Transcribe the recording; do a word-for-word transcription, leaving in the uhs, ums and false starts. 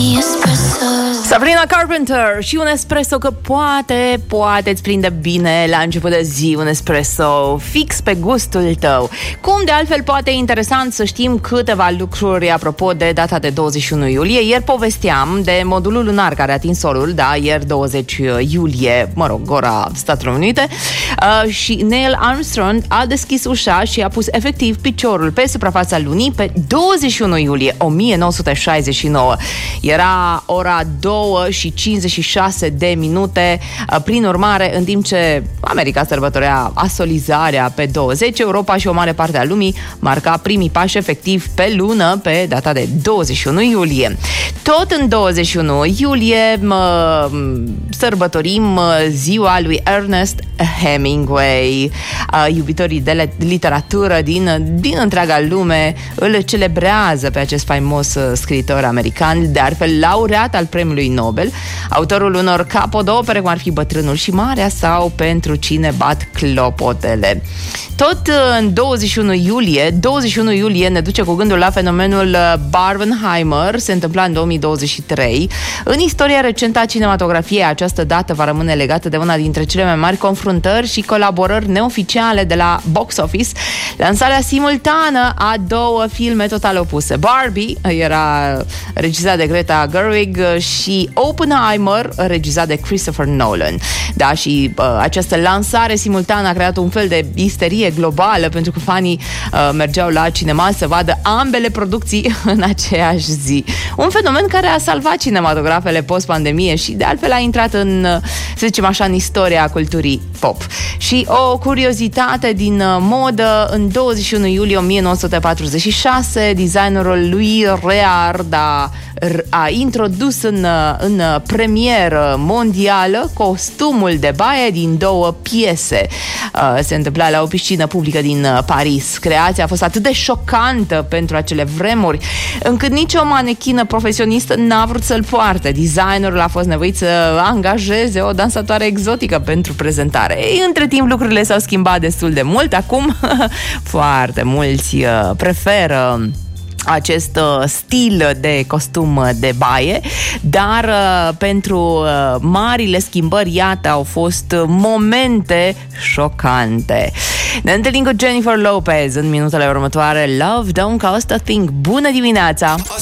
Sabrina Carpenter și un espresso că poate, poate îți prinde bine la început de zi, un espresso fix pe gustul tău. Cum de altfel poate e interesant să știm câteva lucruri apropo de data de douăzeci și unu iulie. Ieri povesteam de modulul lunar care a atins solul, da, ieri douăzeci iulie, mă rog, ora Statelor Unite, uh, și Neil Armstrong a deschis ușa și a pus efectiv piciorul pe suprafața lunii pe douăzeci și unu iulie o mie nouă sute șaizeci și nouă. Era ora două și cincizeci și șase de minute. Prin urmare, în timp ce America sărbătorea asolizarea pe douăzeci, Europa și o mare parte a lumii marca primii pași efectiv pe lună pe data de douăzeci și unu iulie. Tot în douăzeci și unu iulie mă, sărbătorim ziua lui Ernest Hemingway. Iubitorii de literatură din, din întreaga lume îl celebrează pe acest faimos scriitor american, de altfel laureat al premiului Nobel, autorul unor capodopere cum ar fi Bătrânul și Marea sau Pentru cine bat clopotele. Tot în douăzeci și unu iulie, douăzeci și unu iulie ne duce cu gândul la fenomenul Barbenheimer, se întâmpla în două mii douăzeci și trei. În istoria recentă a cinematografiei, această dată va rămâne legată de una dintre cele mai mari confruntări și colaborări neoficiale de la box office, lansarea simultană a două filme total opuse. Barbie era regizat de Greta Gerwig și Oppenheimer, regizat de Christopher Nolan. Da, și uh, această lansare simultană a creat un fel de isterie globală pentru că fanii uh, mergeau la cinema să vadă ambele producții în aceeași zi. Un fenomen care a salvat cinematografele post-pandemie și de altfel a intrat în, să zicem așa, în istoria culturii pop. Și o curiozitate din modă, în douăzeci și unu iulie o mie nouă sute patruzeci și șase, designerul lui Reard a, a introdus în, în premieră mondială costumul de baie din două piese. Uh, se întâmpla la o piscină publică din Paris. Creația a fost atât de șocantă pentru acele vremuri, încât nicio manechină profesionistă n-a vrut să-l poarte. Designerul a fost nevoit să angajeze o dansatoare exotică pentru prezentare. Ei, între timp lucrurile s-au schimbat destul de mult. Acum foarte mulți uh, preferă acest uh, stil de costum de baie, dar uh, pentru uh, marile schimbări, iată, au fost momente șocante. Ne întâlnim cu Jennifer Lopez în minutele următoare. Love Don't Cost a Thing. Bună dimineața!